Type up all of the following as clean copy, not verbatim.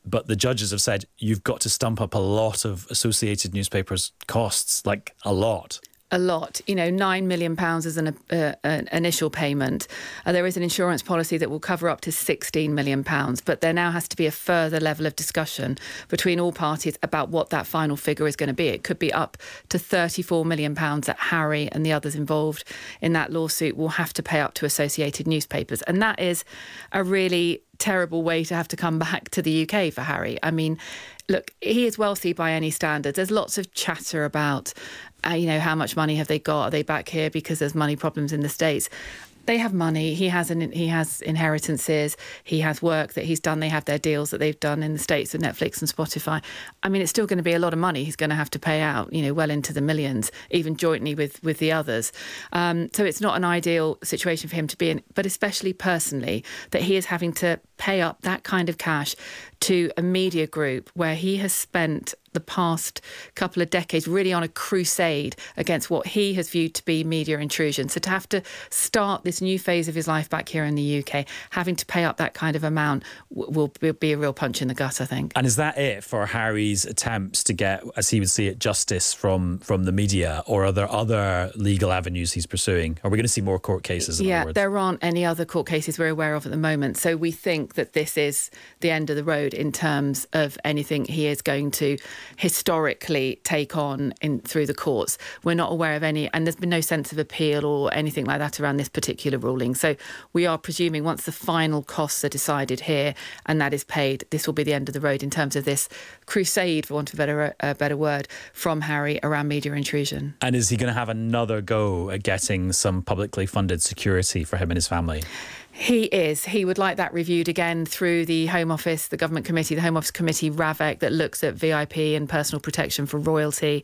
But the judges have said you've got to stump up a lot of Associated Newspapers costs, like a lot. A lot, £9 million as an initial payment. There is an insurance policy that will cover up to £16 million, but there now has to be a further level of discussion between all parties about what that final figure is going to be. It could be up to £34 million that Harry and the others involved in that lawsuit will have to pay up to Associated Newspapers. And that is a really terrible way to have to come back to the UK for Harry. I mean, look, he is wealthy by any standards. There's lots of chatter about, how much money have they got? Are they back here because there's money problems in the States? They have money. He has inheritances. He has work that he's done. They have their deals that they've done in the States with Netflix and Spotify. I mean, it's still going to be a lot of money he's going to have to pay out, well into the millions, even jointly with the others. So it's not an ideal situation for him to be in, but especially personally, that he is having to pay up that kind of cash to a media group where he has spent the past couple of decades really on a crusade against what he has viewed to be media intrusion. So to have to start this new phase of his life back here in the UK, having to pay up that kind of amount will be a real punch in the gut, I think. And is that it for Harry's attempts to get, as he would see it, justice from the media, or are there other legal avenues he's pursuing? Are we going to see more court cases? Yeah, there aren't any other court cases we're aware of at the moment. So we think that this is the end of the road in terms of anything he is going to historically take on through the courts. We're not aware of any, and there's been no sense of appeal or anything like that around this particular ruling. So we are presuming once the final costs are decided here and that is paid, this will be the end of the road in terms of this crusade, for want of a better word, from Harry around media intrusion. And is he going to have another go at getting some publicly funded security for him and his family? He is. He would like that reviewed again through the Home Office, the government committee, the Home Office committee, RAVEC, that looks at VIP and personal protection for royalty.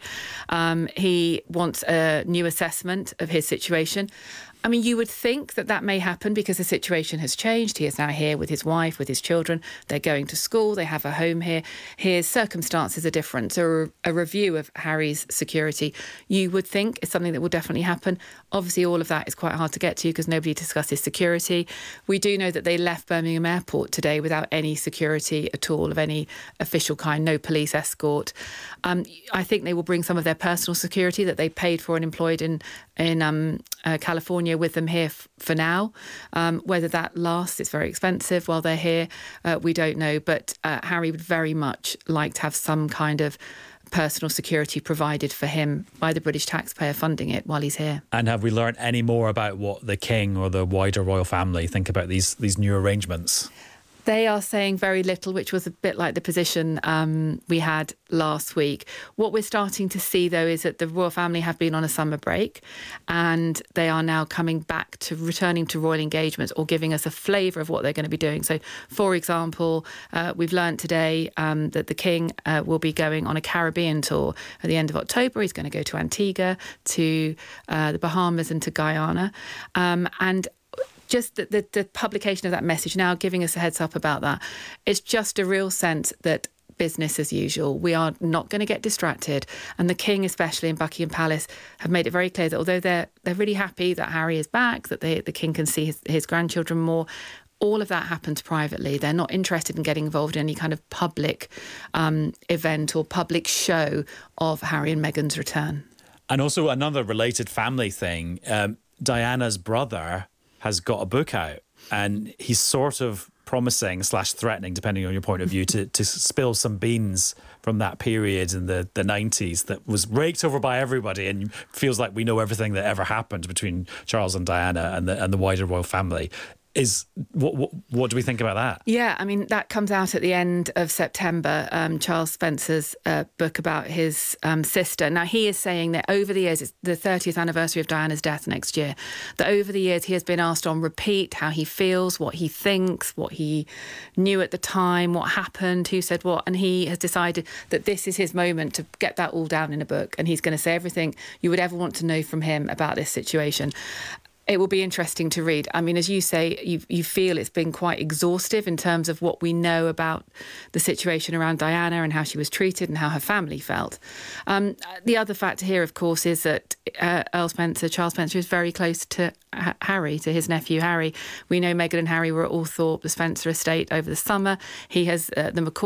He wants a new assessment of his situation. I mean, you would think that may happen because the situation has changed. He is now here with his wife, with his children. They're going to school. They have a home here. His circumstances are different. So a review of Harry's security, you would think, is something that will definitely happen. Obviously, all of that is quite hard to get to because nobody discusses security. We do know that they left Birmingham Airport today without any security at all of any official kind, no police escort. I think they will bring some of their personal security that they paid for and employed in California with them here for now. Whether that lasts, it's very expensive while they're here, we don't know. But Harry would very much like to have some kind of personal security provided for him by the British taxpayer funding it while he's here. And have we learned any more about what the King or the wider royal family think about these new arrangements? They are saying very little, which was a bit like the position we had last week. What we're starting to see, though, is that the royal family have been on a summer break and they are now coming back to returning to royal engagements or giving us a flavour of what they're going to be doing. So, for example, we've learnt today that the King will be going on a Caribbean tour at the end of October. He's going to go to Antigua, to the Bahamas and to Guyana. And just the publication of that message now giving us a heads up about that. It's just a real sense that business as usual. We are not going to get distracted. And the King, especially in Buckingham Palace, have made it very clear that although they're really happy that Harry is back, that the King can see his grandchildren more, all of that happens privately. They're not interested in getting involved in any kind of public event or public show of Harry and Meghan's return. And also another related family thing, Diana's brother has got a book out and he's sort of promising / threatening, depending on your point of view, to spill some beans from that period in the 90s that was raked over by everybody and feels like we know everything that ever happened between Charles and Diana and the wider royal family. What do we think about that? Yeah, I mean, that comes out at the end of September, Charles Spencer's book about his sister. Now, he is saying that over the years, it's the 30th anniversary of Diana's death next year, that over the years he has been asked on repeat how he feels, what he thinks, what he knew at the time, what happened, who said what, and he has decided that this is his moment to get that all down in a book, and he's going to say everything you would ever want to know from him about this situation. It will be interesting to read. I mean, as you say, you feel it's been quite exhaustive in terms of what we know about the situation around Diana and how she was treated and how her family felt. The other factor here, of course, is that Charles Spencer, is very close to Harry, to his nephew Harry. We know Meghan and Harry were at Althorpe, the Spencer estate, over the summer. He has the McCall